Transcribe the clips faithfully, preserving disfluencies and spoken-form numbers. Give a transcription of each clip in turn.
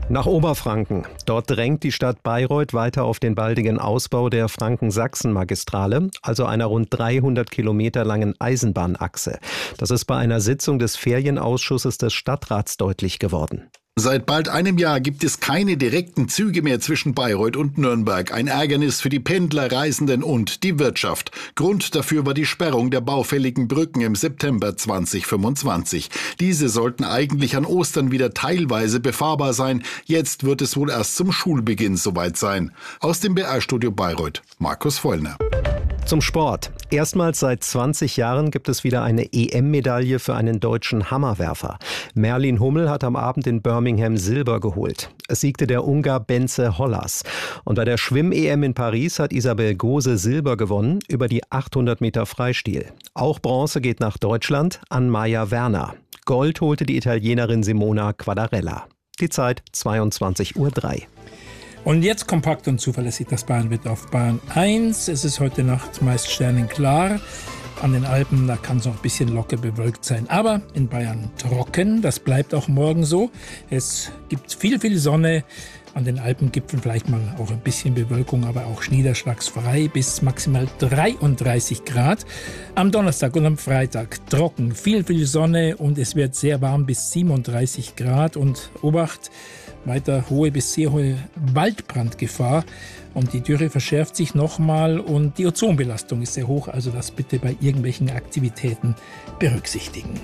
Nach Oberfranken. Dort drängt die Stadt Bayreuth weiter auf den baldigen Ausbau der Franken-Sachsen-Magistrale, also einer rund dreihundert Kilometer langen Eisenbahnachse. Das ist bei einer Sitzung des Ferienausschusses des Stadtrats deutlich geworden. Seit bald einem Jahr gibt es keine direkten Züge mehr zwischen Bayreuth und Nürnberg. Ein Ärgernis für die Pendler, Reisenden und die Wirtschaft. Grund dafür war die Sperrung der baufälligen Brücken im September zweitausendfünfundzwanzig. Diese sollten eigentlich an Ostern wieder teilweise befahrbar sein. Jetzt wird es wohl erst zum Schulbeginn soweit sein. Aus dem B R-Studio Bayreuth, Markus Vollner. Zum Sport. Erstmals seit zwanzig Jahren gibt es wieder eine E M-Medaille für einen deutschen Hammerwerfer. Merlin Hummel hat am Abend in Birmingham Silber geholt. Es siegte der Ungar Bence Hollas. Und bei der Schwimm-E M in Paris hat Isabel Gose Silber gewonnen über die achthundert Meter Freistil. Auch Bronze geht nach Deutschland an Maja Werner. Gold holte die Italienerin Simona Quadarella. Die Zeit zweiundzwanzig Uhr drei. Und jetzt kompakt und zuverlässig das Bayernwetter auf Bayern eins. Es ist heute Nacht meist sternenklar. An den Alpen, da kann es noch ein bisschen locker bewölkt sein. Aber in Bayern trocken, das bleibt auch morgen so. Es gibt viel, viel Sonne. An den Alpengipfeln vielleicht mal auch ein bisschen Bewölkung, aber auch niederschlagsfrei bis maximal dreiunddreißig Grad. Am Donnerstag und am Freitag trocken, viel, viel Sonne und es wird sehr warm bis siebenunddreißig Grad. Und Obacht, weiter hohe bis sehr hohe Waldbrandgefahr und die Dürre verschärft sich nochmal und die Ozonbelastung ist sehr hoch, also das bitte bei irgendwelchen Aktivitäten berücksichtigen.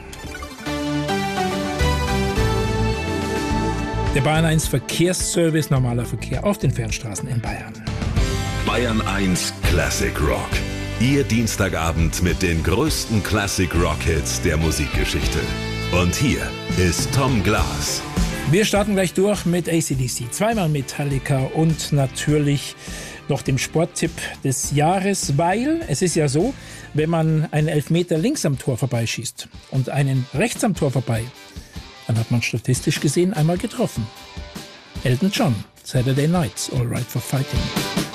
Der Bayern eins Verkehrsservice, normaler Verkehr auf den Fernstraßen in Bayern. Bayern eins Classic Rock. Ihr Dienstagabend mit den größten Classic Rock Hits der Musikgeschichte. Und hier ist Tom Glas. Wir starten gleich durch mit A C D C, zweimal Metallica und natürlich noch dem Sporttipp des Jahres, weil es ist ja so, wenn man einen Elfmeter links am Tor vorbeischießt und einen rechts am Tor vorbei, dann hat man statistisch gesehen einmal getroffen. Elton John, Saturday Nights, All Right for Fighting.